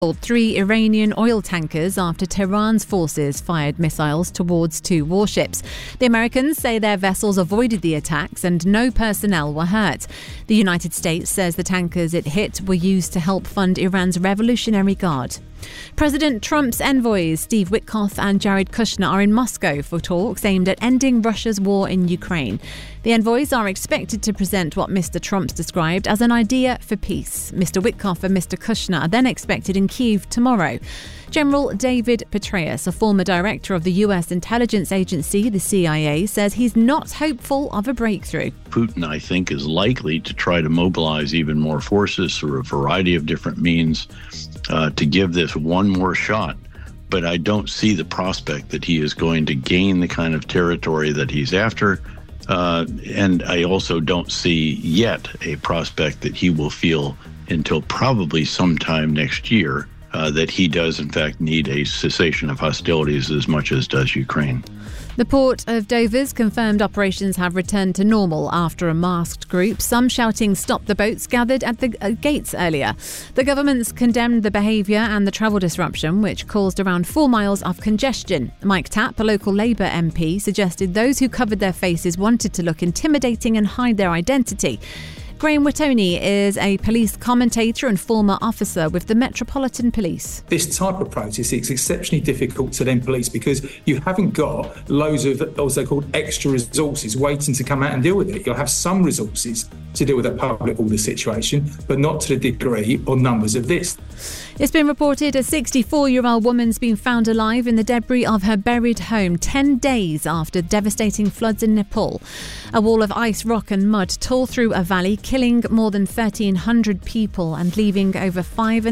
3 Iranian oil tankers after Tehran's forces fired missiles towards 2 warships. The Americans say their vessels avoided the attacks and no personnel were hurt. The United States says the tankers it hit were used to help fund Iran's Revolutionary Guard. President Trump's envoys Steve Witkoff and Jared Kushner are in Moscow for talks aimed at ending Russia's war in Ukraine. The envoys are expected to present what Mr. Trump's described as an idea for peace. Mr. Witkoff and Mr. Kushner are then expected in Kyiv tomorrow. General David Petraeus, a former director of the U.S. intelligence agency, the CIA, says he's not hopeful of a breakthrough. Putin, I think, is likely to try to mobilize even more forces through a variety of different means to give this one more shot. But I don't see the prospect that he is going to gain the kind of territory that he's after. And I also don't see yet a prospect that he will feel until probably sometime next year that he does, in fact, need a cessation of hostilities as much as does Ukraine. The Port of Dover's confirmed operations have returned to normal after a masked group, some shouting "Stop the boats," gathered at the gates earlier. The government's condemned the behaviour and the travel disruption, which caused around 4 miles of congestion. Mike Tapp, a local Labour MP, suggested those who covered their faces wanted to look intimidating and hide their identity. Graham Wittoni is a police commentator and former officer with the Metropolitan Police. This type of protest is exceptionally difficult to then police because you haven't got loads of, as they're called, extra resources waiting to come out and deal with it. You'll have some resources to deal with a public order situation, but not to the degree or numbers of this. It's been reported a 64-year-old woman's been found alive in the debris of her buried home 10 days after devastating floods in Nepal. A wall of ice, rock and mud tore through a valley, killing more than 1,300 people and leaving over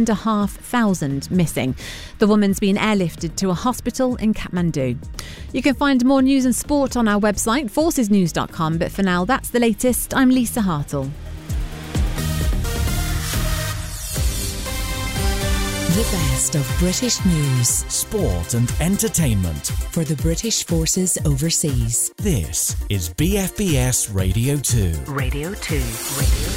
5,500 missing. The woman's been airlifted to a hospital in Kathmandu. You can find more news and sport on our website, forcesnews.com, but for now, that's the latest. I'm Lisa Hartle. The best of British news, sport and entertainment for the British Forces overseas. This is BFBS Radio 2. Radio 2. Radio